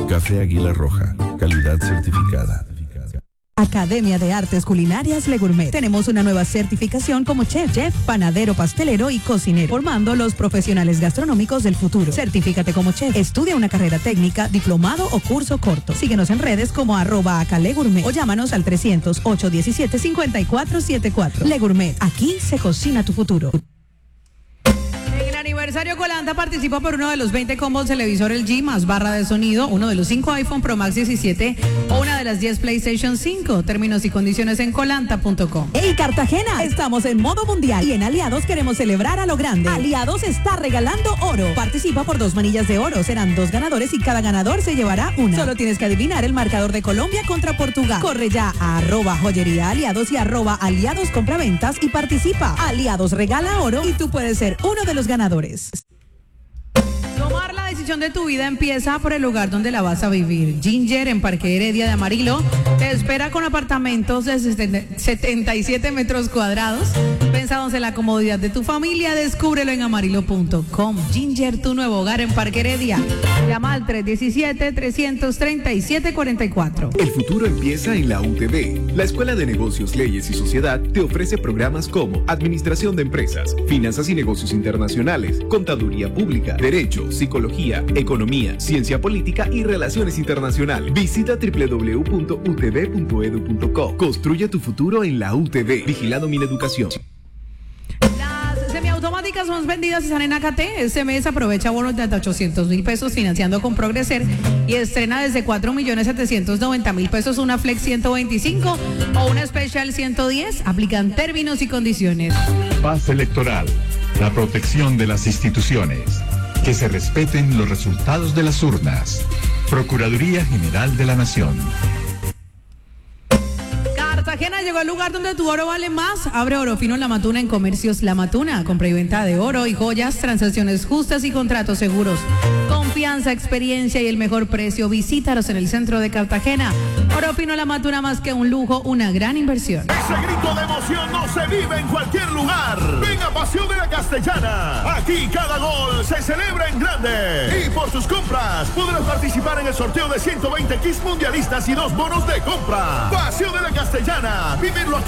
Café Águila Roja, calidad certificada. Academia de Artes Culinarias Le Gourmet. Tenemos una nueva certificación como chef, panadero, pastelero y cocinero, formando los profesionales gastronómicos del futuro. Certifícate como chef. Estudia una carrera técnica, diplomado o curso corto. Síguenos en redes como @acalegourmet o llámanos al 300-817-5474. Le Gourmet. Aquí se cocina tu futuro. Aniversario Colanta participa por uno de los 20 combos televisor LG más barra de sonido, uno de los 5 iPhone Pro Max 17 o una de las 10 PlayStation 5. Términos y condiciones en colanta.com. ¡Hey, Cartagena! Estamos en modo mundial y en Aliados queremos celebrar a lo grande. Aliados está regalando oro. Participa por 2 manillas de oro. Serán 2 ganadores y cada ganador se llevará una. Solo tienes que adivinar el marcador de Colombia contra Portugal. Corre ya a @joyería aliados y @aliados compraventas y participa. Aliados regala oro y tú puedes ser uno de los ganadores. Tomar la decisión de tu vida empieza por el lugar donde la vas a vivir. Ginger en Parque Heredia de Amarillo te espera con apartamentos de 77 metros cuadrados pensados en la comodidad de tu familia. Descúbrelo en amarillo.com. Ginger, tu nuevo hogar en Parque Heredia. Llama al 317-337-44. El futuro empieza en la UTV. La Escuela de Negocios, Leyes y Sociedad te ofrece programas como Administración de Empresas, Finanzas y Negocios Internacionales, Contaduría Pública, Derecho, Psicología, Economía, Ciencia Política y Relaciones Internacionales. Visita www.utv.edu.co. Construye tu futuro en la UTV. Vigilado Mineducación. Las semiautomáticas son vendidas y están en AKT. Este mes aprovecha bonos de hasta 800,000 pesos financiando con Progreser y estrena desde 4.790.000 pesos una Flex 125 o una Special 110. Aplican términos y condiciones. Paz electoral. La protección de las instituciones. Que se respeten los resultados de las urnas. Procuraduría General de la Nación. Cartagena llegó al lugar donde tu oro vale más. Abre Oro Fino La Matuna en Comercios La Matuna. Compra y venta de oro y joyas, transacciones justas y contratos seguros. Confianza, experiencia y el mejor precio. Visítalos en el centro de Cartagena. Oro Fino La Matuna, más que un lujo, una gran inversión. Ese grito de emoción no se vive en cualquier lugar. Ven a Pasión de la Castellana. Aquí cada gol se celebra en grande. Y por tus compras podrás participar en el sorteo de 120 kits mundialistas y 2 bonos de compra. Pasión de la Castellana. Vivirlo